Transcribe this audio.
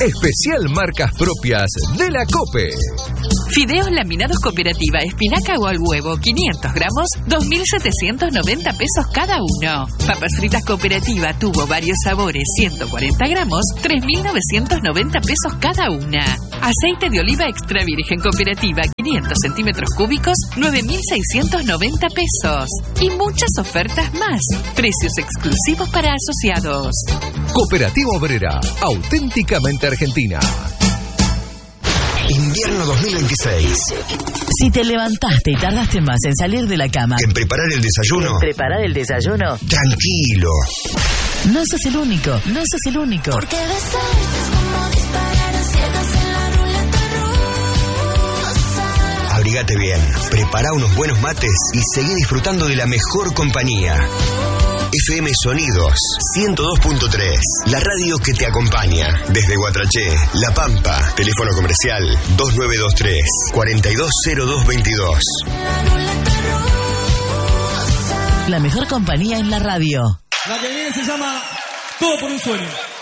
Especial marcas propias de la COPE. Fideos laminados Cooperativa, espinaca o al huevo, 500 gramos, 2.790 pesos cada uno. Papas fritas Cooperativa, tubo varios sabores, 140 gramos, 3.990 pesos cada una. Aceite de oliva extra virgen Cooperativa, 500 centímetros cúbicos, 9.690 pesos. Y muchas ofertas más. Precios exclusivos para asociados. Cooperativa Obrera, auténticamente argentina. Invierno 2026. Si te levantaste y tardaste más en salir de la cama En preparar el desayuno. Tranquilo. No sos el único. Porque besarte es como disparar a ciegas en la ruleta rusa. Abrigate bien, prepara unos buenos mates y seguí disfrutando de la mejor compañía. FM Sonidos 102.3, la radio que te acompaña desde Guatraché, La Pampa, teléfono comercial 2923 420222. La mejor compañía en la radio. La que viene se llama Todo por un sueño.